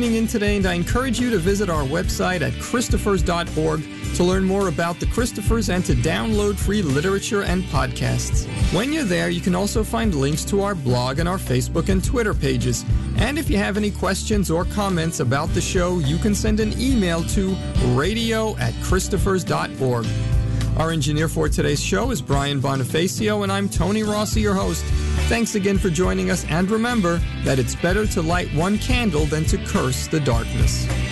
listening in today, and I encourage you to visit our website at Christophers.org to learn more about the Christophers and to download free literature and podcasts. When you're there, you can also find links to our blog and our Facebook and Twitter pages. And if you have any questions or comments about the show, you can send an email to radio@Christophers.org. Our engineer for today's show is Brian Bonifacio, and I'm Tony Rossi, your host. Thanks again for joining us, and remember that it's better to light one candle than to curse the darkness.